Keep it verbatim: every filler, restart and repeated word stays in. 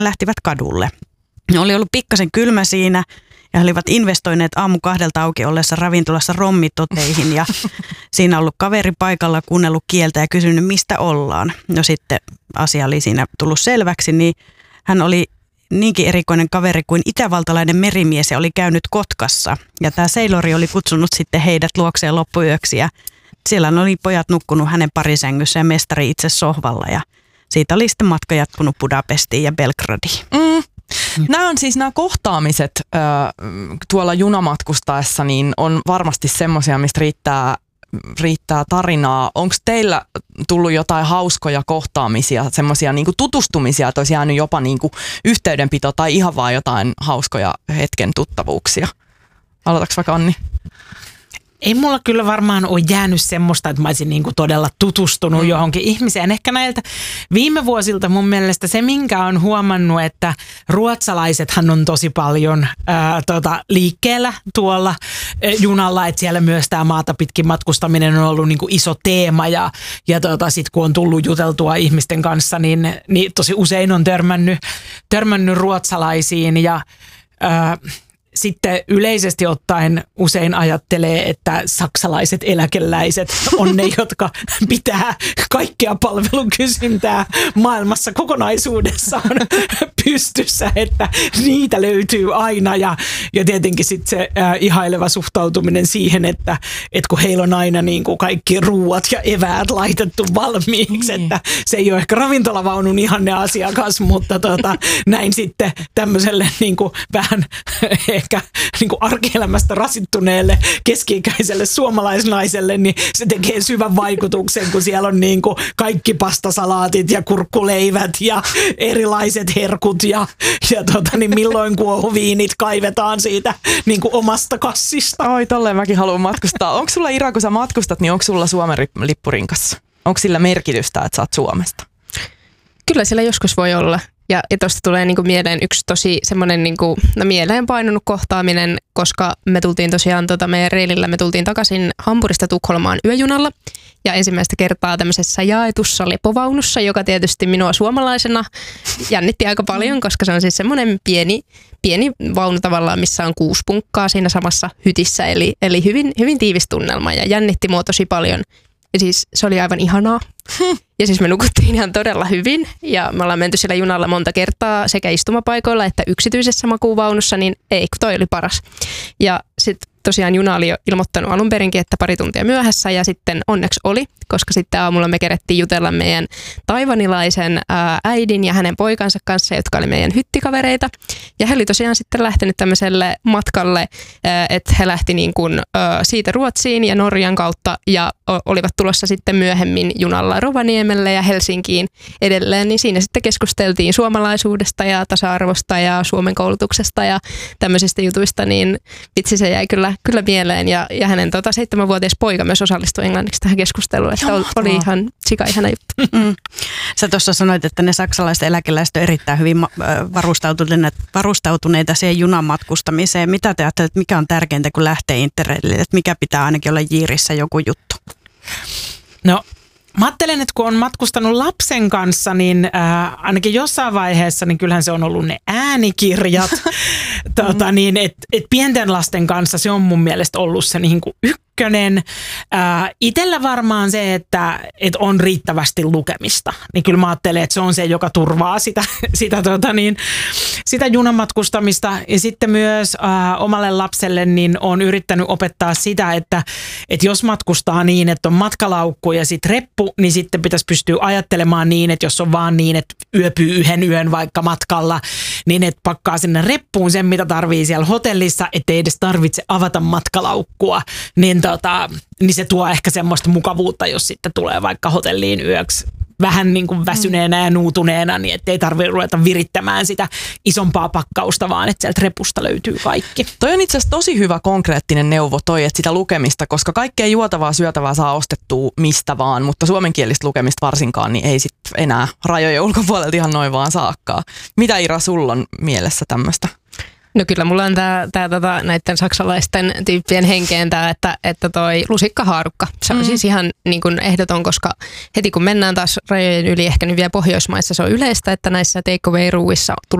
lähtivät kadulle. Ne oli ollut pikkasen kylmä siinä ja he olivat investoineet aamu kahdelta auki ollessa ravintolassa rommitoteihin ja siinä ollut kaveri paikalla kuunnellut kieltä ja kysynyt mistä ollaan. No sitten asia oli siinä tullut selväksi, niin hän oli niinkin erikoinen kaveri kuin itävaltalainen merimies ja oli käynyt Kotkassa. Ja tämä seilori oli kutsunut sitten heidät luokseen loppuyöksi ja siellä oli pojat nukkunut hänen parisängyssä ja mestari itse sohvalla ja siitä oli sitten matka jatkunut Budapestiin ja Belgradiin. Mm. Nämä on siis nämä kohtaamiset äh, tuolla junamatkustaessa, niin on varmasti semmoisia, mistä riittää, riittää tarinaa. Onko teillä tullut jotain hauskoja kohtaamisia, semmoisia niinku tutustumisia, että olisi jäänyt jopa niinku yhteydenpito tai ihan vaan jotain hauskoja hetken tuttavuuksia? Aloitaks vaikka Anni? Ei mulla kyllä varmaan ole jäänyt semmoista, että mä olisin niinku todella tutustunut mm. johonkin ihmiseen. Ehkä näiltä viime vuosilta mun mielestä se, minkä on huomannut, että ruotsalaisethan on tosi paljon ää, tota, liikkeellä tuolla ää, junalla, että siellä myös tämä maata pitkin matkustaminen on ollut niinku iso teema ja, ja tota, sitten kun on tullut juteltua ihmisten kanssa, niin, niin tosi usein on törmännyt, törmännyt ruotsalaisiin ja ää, sitten yleisesti ottaen usein ajattelee, että saksalaiset eläkeläiset on ne, jotka pitää kaikkea palvelukysyntää maailmassa kokonaisuudessaan pystyssä, että niitä löytyy aina ja, ja tietenkin sitten se äh, ihaileva suhtautuminen siihen, että et kun heillä on aina niin kuin kaikki ruuat ja eväät laitettu valmiiksi, mm. että se ei ole ehkä ravintolavaunun ihanne asiakas, mutta tota, näin sitten tämmöiselle niin kuin vähän ehkä niin kuin arkielämästä rasittuneelle keski-ikäiselle suomalaisnaiselle, niin se tekee syvän vaikutuksen, kun siellä on niin kuin kaikki pastasalaatit ja kurkkuleivät ja erilaiset herkut ja, ja tota, niin milloin kuohuviinit kaivetaan siitä niin kuin omasta kassista. Oi, tolleen mäkin haluan matkustaa. Onko sulla, Ira, kun sä matkustat, niin onko sulla Suomen lippurinkassa? Onko sillä merkitystä, että sä oot Suomesta? Kyllä sillä joskus voi olla. Ja, ja tuosta tulee niinku mieleen yksi tosi semmoinen niinku, no mieleen painunut kohtaaminen, koska me tultiin tosiaan tota meidän reilillä, me tultiin takaisin Hampurista Tukholmaan yöjunalla. Ja ensimmäistä kertaa tämmöisessä jaetussa lepovaunussa, joka tietysti minua suomalaisena jännitti aika paljon, koska se on siis semmoinen pieni, pieni vaunu tavallaan, missä on kuusi punkkaa siinä samassa hytissä. Eli, eli hyvin, hyvin tiivis tunnelma ja jännitti mua tosi paljon. Ja siis se oli aivan ihanaa. Ja siis me nukuttiin ihan todella hyvin ja me ollaan menty siellä junalla monta kertaa sekä istumapaikoilla että yksityisessä makuuvaunussa, niin ei, kun toi oli paras. Ja sitten tosiaan juna oli jo ilmoittanut alun perinkin, että pari tuntia myöhässä ja sitten onneksi oli, koska sitten aamulla me kerettiin jutella meidän taivanilaisen ää, äidin ja hänen poikansa kanssa, jotka oli meidän hyttikavereita. Ja he oli tosiaan sitten lähtenyt tämmöiselle matkalle, ää, että he lähti niin kuin, ää, siitä Ruotsiin ja Norjan kautta ja o- olivat tulossa sitten myöhemmin junalla Rovaniemelle ja Helsinkiin edelleen. Niin siinä sitten keskusteltiin suomalaisuudesta ja tasa-arvosta ja Suomen koulutuksesta ja tämmöisistä jutuista, niin vitsi se jäi kyllä kyllä mieleen ja, ja hänen tota, seitsemänvuotias poika myös osallistui englanniksi tähän keskusteluun, että oli, oli ihan sika ihana juttu. Mm. Sä tuossa sanoit, että ne saksalaiset eläkeläiset on erittäin hyvin varustautuneita, varustautuneita siihen junamatkustamiseen. Mitä te ajattelette, mikä on tärkeintä, kun lähtee Interrailille, että mikä pitää ainakin olla jiirissä joku juttu? No, mä ajattelen, että kun on matkustanut lapsen kanssa, niin äh, ainakin jossain vaiheessa, niin kyllähän se on ollut ne äänikirjat. tota, niin, et, et pienten lasten kanssa se on mun mielestä ollut se niin kuin ykkönen. Äh, itellä varmaan se, että et on riittävästi lukemista. Niin kyllä mä ajattelen, että se on se, joka turvaa sitä, sitä, tota niin, sitä junamatkustamista. Ja sitten myös äh, omalle lapselle niin on yrittänyt opettaa sitä, että et jos matkustaa niin, että on matkalaukku ja sitten reppu, niin sitten pitäisi pystyä ajattelemaan niin, että jos on vaan niin, että yöpyy yhden yön vaikka matkalla, niin että pakkaa sinne reppuun sen, mitä tarvii siellä hotellissa, ettei edes tarvitse avata matkalaukkua, niin, tota, niin se tuo ehkä semmoista mukavuutta, jos sitten tulee vaikka hotelliin yöksi vähän niin kuin väsyneenä ja nuutuneena, niin ettei tarvitse ruveta virittämään sitä isompaa pakkausta, vaan että sieltä repusta löytyy kaikki. Toi on itse asiassa tosi hyvä konkreettinen neuvo toi, että sitä lukemista, koska kaikkea juotavaa, syötävää saa ostettua mistä vaan, mutta suomenkielistä lukemista varsinkaan, niin ei sitten enää rajojen ulkopuolelta ihan noin vaan saakkaa. Mitä Ira sulla on mielessä tämmöistä? No kyllä mulla on tää, tää tota, näiden saksalaisten tyyppien henkeen tää, että, että toi lusikkahaarukka. Se on mm. siis ihan niin kuin ehdoton, koska heti kun mennään taas rajojen yli, ehkä nyt vielä Pohjoismaissa se on yleistä, että näissä take away-ruuissa